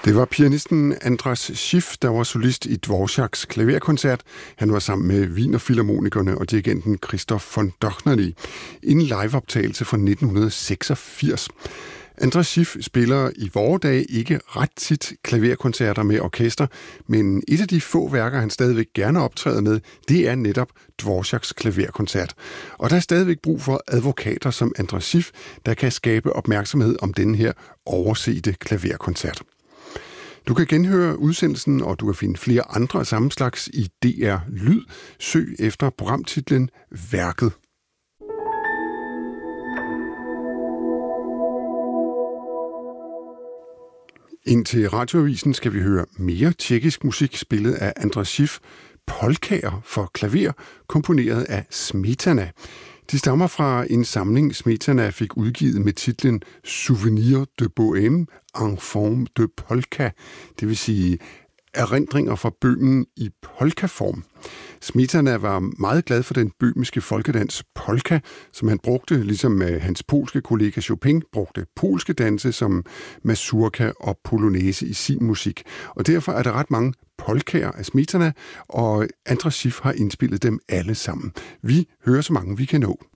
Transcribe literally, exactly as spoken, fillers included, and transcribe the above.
Det var pianisten Andras Schiff, der var solist i Dvoraks klaverkoncert. Han var sammen med Wienerfilharmonikerne og dirigenten Christoph von Dohnányi. En liveoptagelse fra nitten seksogfirs. Andras Schiff spiller i vore dage ikke ret tit klaverkoncerter med orkester, men et af de få værker, han stadigvæk gerne optræder med, det er netop Dvoraks klaverkoncert. Og der er stadigvæk brug for advokater som Andras Schiff, der kan skabe opmærksomhed om denne her oversete klaverkoncert. Du kan genhøre udsendelsen, og du kan finde flere andre af samme slags i D R Lyd. Søg efter programtitlen Værket. Indtil radioavisen skal vi høre mere tjekkisk musik spillet af Andras Schiff, polkaer for klaver, komponeret af Smetana. De stammer fra en samling, Smetana fik udgivet med titlen Souvenir de Bohème en forme de polka, det vil sige erindringer fra bøhmen i polkaform. Smetana var meget glad for den bøhmiske folkedans polka, som han brugte, ligesom hans polske kollega Chopin brugte polske danse som mazurka og polonaise i sin musik. Og derfor er der ret mange polkaer af Smetana, og Andras Schiff har indspillet dem alle sammen. Vi hører så mange vi kan nå.